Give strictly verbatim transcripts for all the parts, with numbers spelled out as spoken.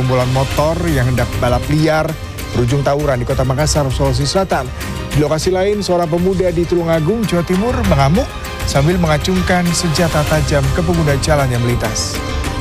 gerombolan motor yang hendak balap liar berujung tawuran di Kota Makassar, Sulawesi Selatan. Di lokasi lain, seorang pemuda di Tulungagung, Jawa Timur mengamuk sambil mengacungkan senjata tajam ke pengguna jalan yang melintas.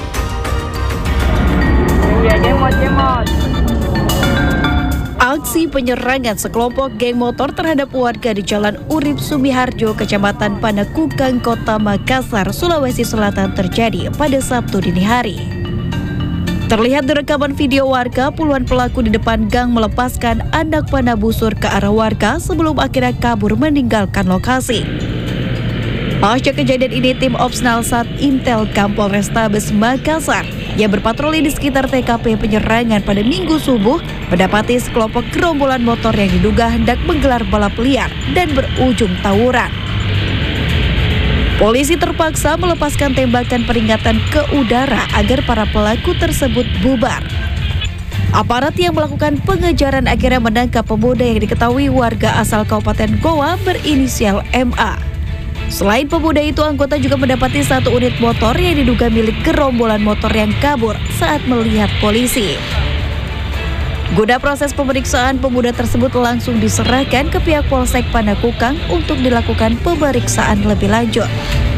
Aksi penyerangan sekelompok geng motor terhadap warga di Jalan Urip Sumiharjo, Kecamatan Panakukang, Kota Makassar, Sulawesi Selatan terjadi pada Sabtu dini hari. Terlihat di rekaman video warga, puluhan pelaku di depan gang melepaskan anak panah busur ke arah warga sebelum akhirnya kabur meninggalkan lokasi. Pasca kejadian ini, tim Opsnal Sat Intel Kapolrestabes Makassar yang berpatroli di sekitar T K P penyerangan pada Minggu subuh mendapati sekelompok gerombolan motor yang diduga hendak menggelar balap liar dan berujung tawuran. Polisi terpaksa melepaskan tembakan peringatan ke udara agar para pelaku tersebut bubar. Aparat yang melakukan pengejaran akhirnya menangkap pemuda yang diketahui warga asal Kabupaten Goa berinisial M A. Selain pemuda itu, anggota juga mendapati satu unit motor yang diduga milik gerombolan motor yang kabur saat melihat polisi. Guna proses pemeriksaan, pemuda tersebut langsung diserahkan ke pihak Polsek Panakukang untuk dilakukan pemeriksaan lebih lanjut.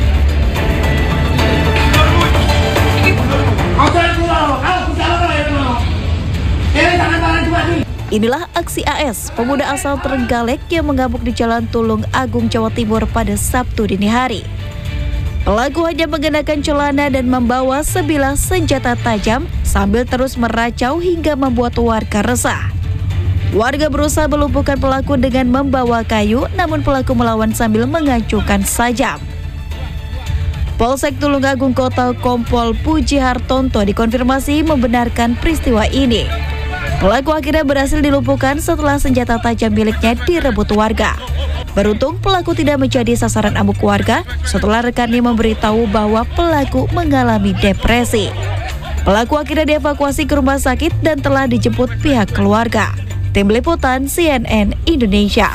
Inilah aksi A S, pemuda asal Trenggalek yang mengamuk di Jalan Tulung Agung, Jawa Timur pada Sabtu dini hari. Pelaku hanya mengenakan celana dan membawa sebilah senjata tajam sambil terus meracau hingga membuat warga resah. Warga berusaha melumpuhkan pelaku dengan membawa kayu, namun pelaku melawan sambil mengacukan sajam. Polsek Tulung Agung Kota Kompol Puji Hartonto dikonfirmasi membenarkan peristiwa ini. Pelaku akhirnya berhasil dilumpuhkan setelah senjata tajam miliknya direbut warga. Beruntung pelaku tidak menjadi sasaran amuk warga setelah rekannya memberitahu bahwa pelaku mengalami depresi. Pelaku akhirnya dievakuasi ke rumah sakit dan telah dijemput pihak keluarga. Tim Liputan C N N Indonesia.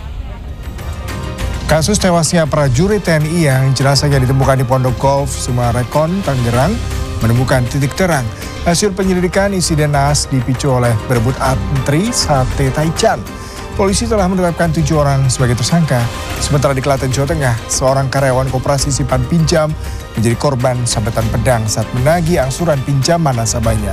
Kasus tewasnya prajurit T N I yang jenazahnya ditemukan di Pondok Golf Sumarekon, Tangerang menemukan titik terang. Hasil penyelidikan, insiden naas dipicu oleh berebut antri sate taichan. Polisi telah menetapkan tujuh orang sebagai tersangka. Sementara di Klaten, Jawa Tengah, seorang karyawan koperasi simpan pinjam menjadi korban sabetan pedang saat menagih angsuran pinjaman nasabahnya.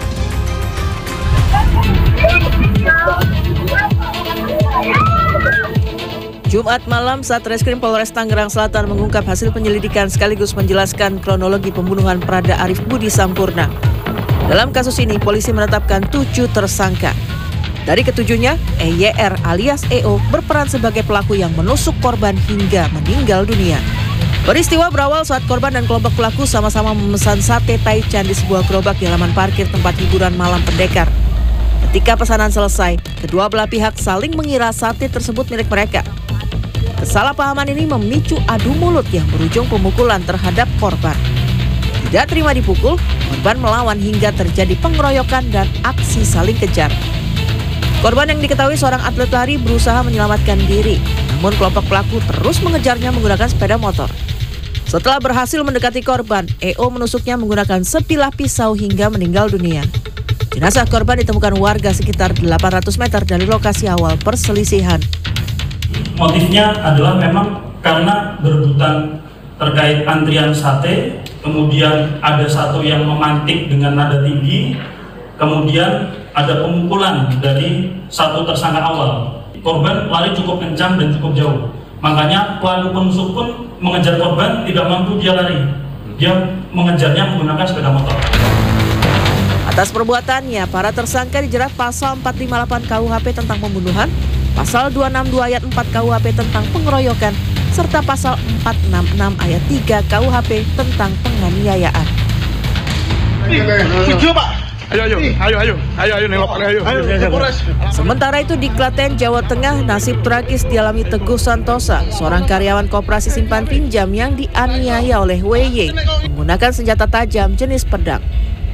Jumat malam, Satreskrim Polres Tangerang Selatan mengungkap hasil penyelidikan sekaligus menjelaskan kronologi pembunuhan Prada Arif Budi Sampurna. Dalam kasus ini, polisi menetapkan tujuh tersangka. Dari ketujuhnya, E Y R alias E O berperan sebagai pelaku yang menusuk korban hingga meninggal dunia. Peristiwa berawal saat korban dan kelompok pelaku sama-sama memesan sate taichan di sebuah gerobak di halaman parkir tempat hiburan malam Pendekar. Ketika pesanan selesai, kedua belah pihak saling mengira sate tersebut milik mereka. Kesalahpahaman ini memicu adu mulut yang berujung pemukulan terhadap korban. Tidak terima dipukul, korban melawan hingga terjadi pengeroyokan dan aksi saling kejar. Korban yang diketahui seorang atlet lari berusaha menyelamatkan diri, namun kelompok pelaku terus mengejarnya menggunakan sepeda motor. Setelah berhasil mendekati korban, E O menusuknya menggunakan sebilah pisau hingga meninggal dunia. Jenazah korban ditemukan warga sekitar delapan ratus meter dari lokasi awal perselisihan. Motifnya adalah memang karena berebutan terkait antrian sate, kemudian ada satu yang memantik dengan nada tinggi, kemudian ada pemukulan dari satu tersangka awal. Korban lari cukup kencang dan cukup jauh, makanya pelaku penusuk pun mengejar korban, tidak mampu dia lari. Dia mengejarnya menggunakan sepeda motor. Atas perbuatannya, para tersangka dijerat pasal empat ratus lima puluh delapan K U H P tentang pembunuhan, pasal dua ratus enam puluh dua ayat empat K U H P tentang pengeroyokan, serta pasal empat ratus enam puluh enam ayat tiga K U H P tentang penganiayaan. Setuju, Pak. Ayo, ayo, ayo, ayo, ayo, ayo, nengok, ayo, ayo, ayo. Sementara itu di Klaten, Jawa Tengah, nasib tragis dialami Teguh Santosa, seorang karyawan koperasi simpan pinjam yang dianiaya oleh W Y menggunakan senjata tajam jenis pedang.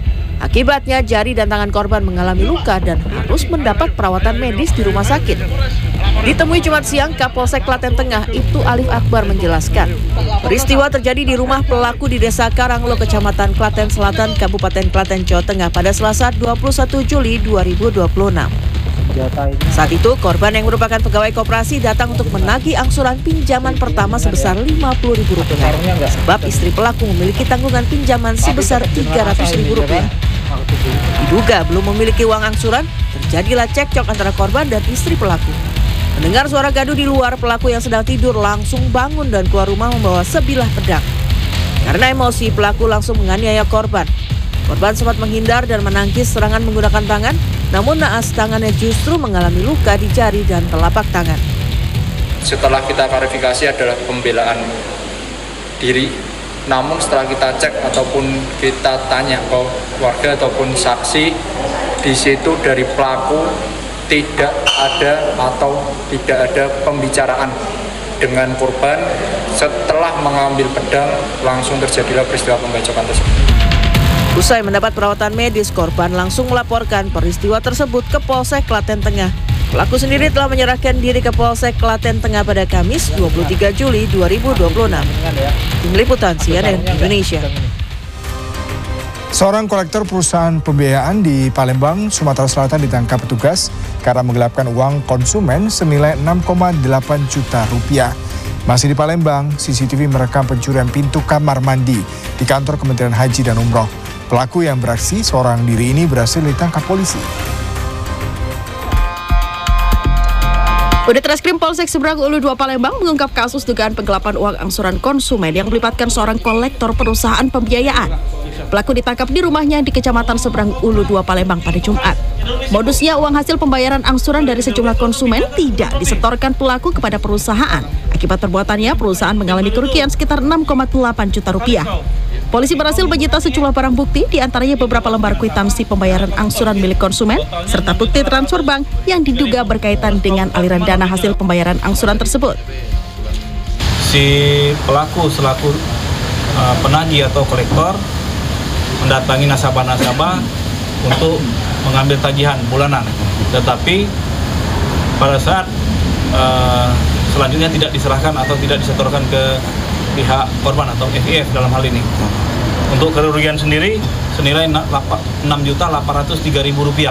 Akibatnya jari dan tangan korban mengalami luka dan harus mendapat perawatan medis di rumah sakit. Ditemui Jumat siang, Kapolsek Klaten Tengah Ibtu Alif Akbar menjelaskan, peristiwa terjadi di rumah pelaku di Desa Karanglo, Kecamatan Klaten Selatan, Kabupaten Klaten, Jawa Tengah pada Selasa dua puluh satu Juli dua ribu dua puluh enam. Saat itu, korban yang merupakan pegawai koperasi datang untuk menagih angsuran pinjaman pertama sebesar lima puluh ribu rupiah. Sebab istri pelaku memiliki tanggungan pinjaman sebesar tiga ratus ribu rupiah. Diduga belum memiliki uang angsuran, terjadilah cekcok antara korban dan istri pelaku. Mendengar suara gaduh di luar, pelaku yang sedang tidur langsung bangun dan keluar rumah membawa sebilah pedang. Karena emosi, pelaku langsung menganiaya korban. Korban sempat menghindar dan menangkis serangan menggunakan tangan, namun naas tangannya justru mengalami luka di jari dan telapak tangan. Setelah kita klarifikasi adalah pembelaan diri, namun setelah kita cek ataupun kita tanya ke warga ataupun saksi, di situ dari pelaku tidak ada atau tidak ada pembicaraan dengan korban. Setelah mengambil pedang, langsung terjadilah peristiwa pembacokan tersebut. Usai mendapat perawatan medis, korban langsung melaporkan peristiwa tersebut ke Polsek Klaten Tengah. Pelaku sendiri telah menyerahkan diri ke Polsek Klaten Tengah pada Kamis dua puluh tiga Juli dua ribu dua puluh enam. Tim Liputan C N N Indonesia. Seorang kolektor perusahaan pembiayaan di Palembang, Sumatera Selatan ditangkap petugas karena menggelapkan uang konsumen senilai enam koma delapan juta rupiah. Masih di Palembang, C C T V merekam pencurian pintu kamar mandi di kantor Kementerian Haji dan Umroh. Pelaku yang beraksi seorang diri ini berhasil ditangkap polisi. Unit Reskrim Polsek Seberang Ulu dua Palembang mengungkap kasus dugaan penggelapan uang angsuran konsumen yang melibatkan seorang kolektor perusahaan pembiayaan. Pelaku ditangkap di rumahnya di Kecamatan Seberang Ulu dua Palembang pada Jumat. Modusnya uang hasil pembayaran angsuran dari sejumlah konsumen tidak disetorkan pelaku kepada perusahaan. Akibat perbuatannya, perusahaan mengalami kerugian sekitar enam koma delapan juta rupiah. Polisi berhasil menyita sejumlah barang bukti, diantaranya beberapa lembar kwitansi pembayaran angsuran milik konsumen, serta bukti transfer bank yang diduga berkaitan dengan aliran dana hasil pembayaran angsuran tersebut. Si pelaku selaku uh, penagih atau kolektor mendatangi nasabah-nasabah untuk mengambil tagihan bulanan, tetapi pada saat uh, selanjutnya tidak diserahkan atau tidak disetorkan ke pihak korban atau F I F dalam hal ini. Untuk kerugian sendiri senilai enam juta delapan ratus tiga ribu rupiah.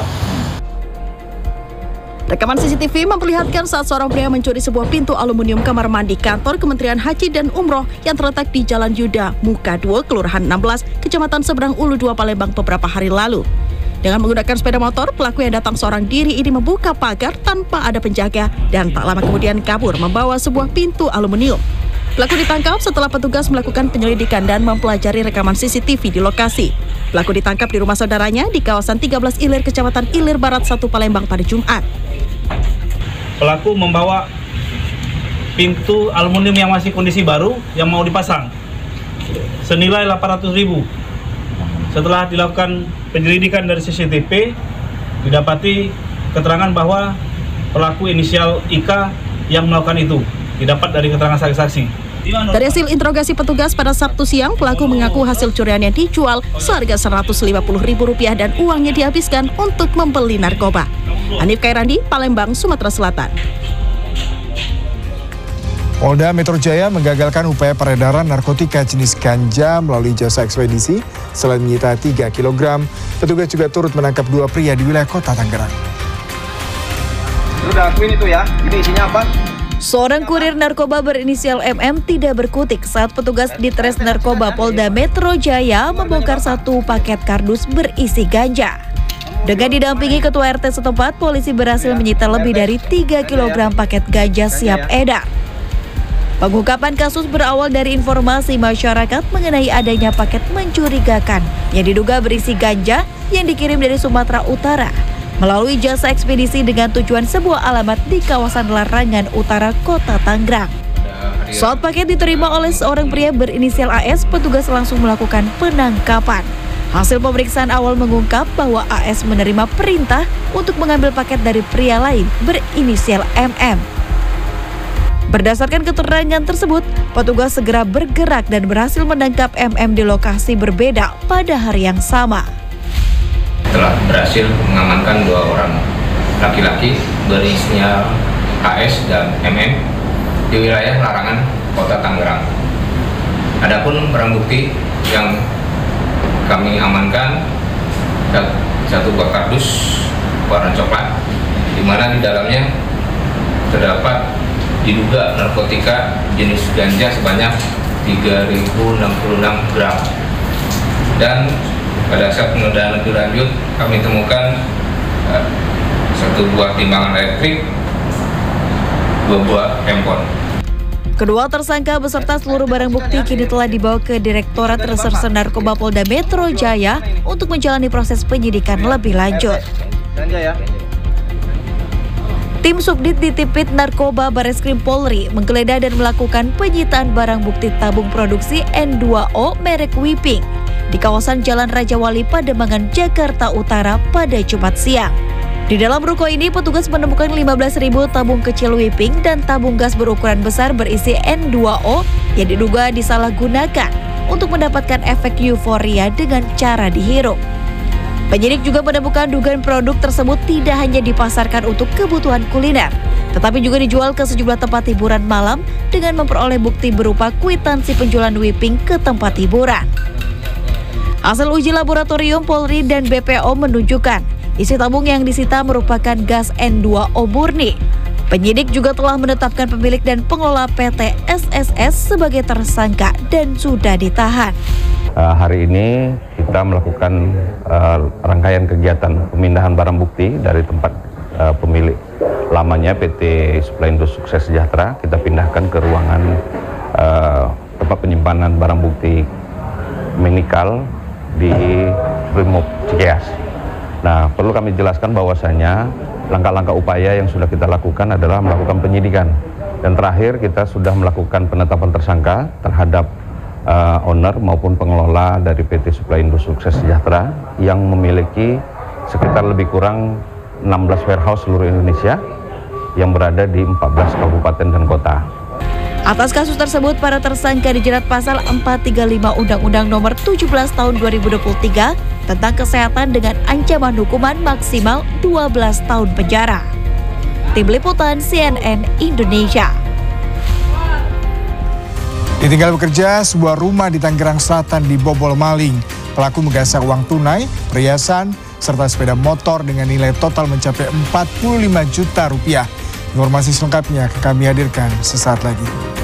Rekaman C C T V memperlihatkan saat seorang pria mencuri sebuah pintu aluminium kamar mandi kantor Kementerian Haji dan Umroh yang terletak di Jalan Yuda, Muka dua, Kelurahan enam belas, Kecamatan Seberang Ulu dua Palembang beberapa hari lalu. Dengan menggunakan sepeda motor, pelaku yang datang seorang diri ini membuka pagar tanpa ada penjaga dan tak lama kemudian kabur membawa sebuah pintu aluminium. Pelaku ditangkap setelah petugas melakukan penyelidikan dan mempelajari rekaman C C T V di lokasi. Pelaku ditangkap di rumah saudaranya di kawasan tiga belas Ilir, Kecamatan Ilir Barat satu, Palembang pada Jumat. Pelaku membawa pintu aluminium yang masih kondisi baru yang mau dipasang senilai delapan ratus ribu. Setelah dilakukan penyelidikan dari C C T V, didapati keterangan bahwa pelaku inisial I K yang melakukan itu, didapat dari keterangan saksi-saksi. Dari hasil interogasi petugas pada Sabtu siang, pelaku mengaku hasil curiannya dijual seharga seratus lima puluh ribu rupiah dan uangnya dihabiskan untuk membeli narkoba. Hanif Kairandi, Palembang, Sumatera Selatan. Polda Metro Jaya menggagalkan upaya peredaran narkotika jenis ganja melalui jasa ekspedisi. Selain menyita tiga kilogram, petugas juga turut menangkap dua pria di wilayah kota Tangerang. Lu udah akuin itu ya, ini isinya apa? Seorang kurir narkoba berinisial M M tidak berkutik saat petugas di Tres Narkoba Polda Metro Jaya membongkar satu paket kardus berisi ganja. Dengan didampingi Ketua R T setempat, polisi berhasil menyita lebih dari tiga kilogram paket ganja siap edar. Pengungkapan kasus berawal dari informasi masyarakat mengenai adanya paket mencurigakan yang diduga berisi ganja yang dikirim dari Sumatera Utara melalui jasa ekspedisi dengan tujuan sebuah alamat di kawasan Larangan Utara, Kota Tangerang. Saat paket diterima oleh seorang pria berinisial A S, petugas langsung melakukan penangkapan. Hasil pemeriksaan awal mengungkap bahwa A S menerima perintah untuk mengambil paket dari pria lain berinisial M M. Berdasarkan keterangan tersebut, petugas segera bergerak dan berhasil menangkap M M di lokasi berbeda pada hari yang sama. telah berhasil mengamankan dua orang laki-laki berinisial H S dan M M di wilayah Larangan, Kota Tangerang. Adapun barang bukti yang kami amankan satu buah kardus warna coklat, di mana di dalamnya terdapat diduga narkotika jenis ganja sebanyak tiga ribu enam puluh enam gram. Dan pada saat penggeledahan lebih lanjut kami temukan uh, satu buah timbangan elektrik, dua buah handphone. Kedua tersangka beserta seluruh barang bukti kini telah dibawa ke Direktorat Reserse Narkoba Polda Metro Jaya untuk menjalani proses penyidikan lebih lanjut. Tim Subdit Ditipit Narkoba Bareskrim Polri menggeledah dan melakukan penyitaan barang bukti tabung produksi N dua O merek Wiping di kawasan Jalan Raja Wali, Pademangan, Jakarta Utara pada Jumat siang. Di dalam ruko ini, petugas menemukan lima belas ribu tabung kecil Wiping dan tabung gas berukuran besar berisi N dua O yang diduga disalahgunakan untuk mendapatkan efek euforia dengan cara dihirup. Penyidik juga menemukan dugaan produk tersebut tidak hanya dipasarkan untuk kebutuhan kuliner, tetapi juga dijual ke sejumlah tempat hiburan malam dengan memperoleh bukti berupa kwitansi penjualan Wiping ke tempat hiburan. Hasil uji laboratorium Polri dan B P O menunjukkan isi tabung yang disita merupakan gas N dua O murni. Penyidik juga telah menetapkan pemilik dan pengelola P T S S S sebagai tersangka dan sudah ditahan. Uh, hari ini kita melakukan uh, rangkaian kegiatan pemindahan barang bukti dari tempat uh, pemilik lamanya P T Suplaindo Sukses Sejahtera. Kita pindahkan ke ruangan uh, tempat penyimpanan barang bukti Minikal di Brimob Cikeas. Nah, perlu kami jelaskan bahwasanya langkah-langkah upaya yang sudah kita lakukan adalah melakukan penyidikan. Dan terakhir kita sudah melakukan penetapan tersangka terhadap uh, owner maupun pengelola dari P T Suplaindo Sukses Sejahtera yang memiliki sekitar lebih kurang enam belas warehouse seluruh Indonesia yang berada di empat belas kabupaten dan kota. Atas kasus tersebut, para tersangka dijerat pasal empat tiga lima Undang-Undang Nomor tujuh belas Tahun dua ribu dua puluh tiga tentang kesehatan dengan ancaman hukuman maksimal dua belas tahun penjara. Tim Liputan C N N Indonesia. Ditinggal bekerja, sebuah rumah di Tangerang Selatan dibobol maling. Pelaku menggasak uang tunai, perhiasan, serta sepeda motor dengan nilai total mencapai empat puluh lima juta rupiah. Informasi selengkapnya kami hadirkan sesaat lagi.